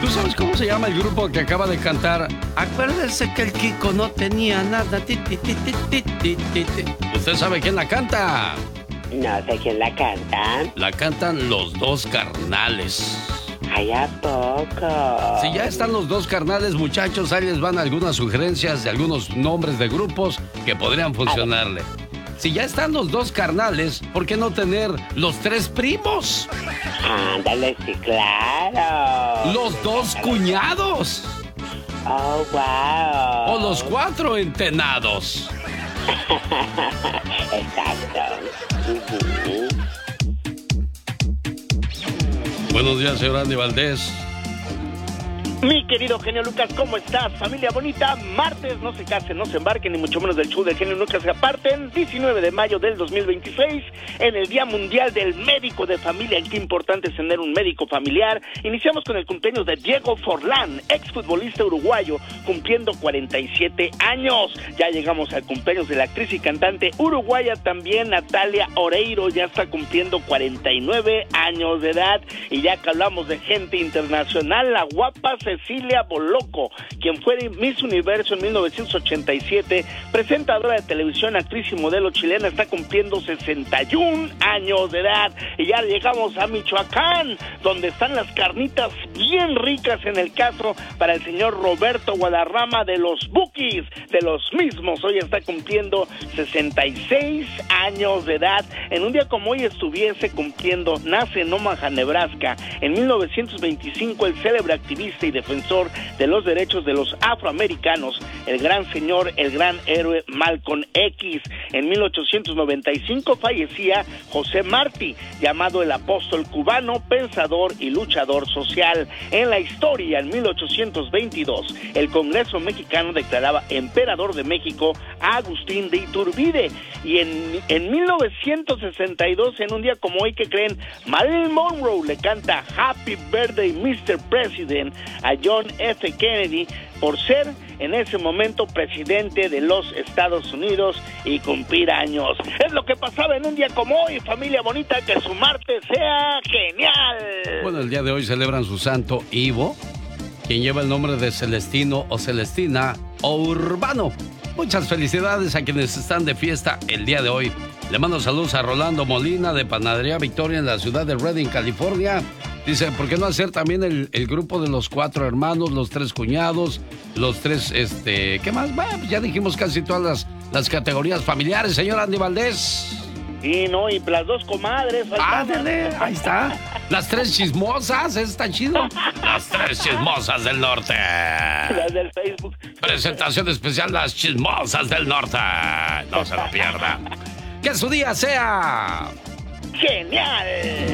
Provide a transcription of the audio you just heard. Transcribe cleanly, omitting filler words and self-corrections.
¿Tú sabes cómo se llama el grupo que acaba de cantar? Acuérdese que el Kiko no tenía nada. ¿Usted sabe quién la canta? No sé quién la canta. La cantan Los Dos Carnales. Ay, ¿a poco? Si ya están Los Dos Carnales, muchachos, ahí les van algunas sugerencias de algunos nombres de grupos que podrían funcionarle. Si ya están Los Dos Carnales, ¿por qué no tener Los Tres Primos? Ándale, sí, claro. Los Dos Cuñados. Oh, wow. O Los Cuatro Entenados. Exacto. Buenos días, señor Andy Valdés. Mi querido genio Lucas, ¿cómo estás? Familia bonita, martes, no se casen, no se embarquen, ni mucho menos del show del genio Lucas se aparten. 19 de mayo del 2026, en el Día Mundial del Médico de Familia. Qué importante es tener un médico familiar. Iniciamos con el cumpleaños de Diego Forlán, exfutbolista uruguayo, cumpliendo 47 años. Ya llegamos al cumpleaños de la actriz y cantante uruguaya también, Natalia Oreiro, ya está cumpliendo 49 años de edad. Y ya que hablamos de gente internacional, la guapa Cecilia Boloco, quien fue Miss Universo en 1987, presentadora de televisión, actriz y modelo chilena, está cumpliendo 61 años de edad. Y ya llegamos a Michoacán, donde están las carnitas bien ricas en el caso para el señor Roberto Guadarrama de los Bukis, de los mismos. Hoy está cumpliendo 66 años de edad. En un día como hoy estuviese cumpliendo, nace en Omaha, Nebraska, en 1925, el célebre activista y defensor de los derechos de los afroamericanos, el gran señor, el gran héroe Malcolm X. En 1895 fallecía José Martí, llamado el apóstol cubano, pensador y luchador social. En la historia, en 1822, el Congreso mexicano declaraba emperador de México a Agustín de Iturbide. Y en 1962, en un día como hoy, ¿qué creen? Marilyn Monroe le canta Happy Birthday Mr. President a John F. Kennedy por ser en ese momento presidente de los Estados Unidos y cumplir años. Es lo que pasaba en un día como hoy, familia bonita, que su martes sea genial. Bueno, el día de hoy celebran su santo Ivo, quien lleva el nombre de Celestino o Celestina o Urbano. Muchas felicidades a quienes están de fiesta el día de hoy. Le mando saludos a Rolando Molina de Panadería Victoria en la ciudad de Redding, California. Dice, ¿por qué no hacer también el grupo de los cuatro hermanos, los tres cuñados, los tres, ¿qué más? Bueno, ya dijimos casi todas las categorías familiares, señor Andy Valdés. Y no, y las dos comadres. ¡Ándale! Ahí está. Las tres chismosas, eso está chido. Las tres chismosas del norte. Las del Facebook. Presentación especial, las chismosas del norte. No se lo pierda. Que su día sea genial.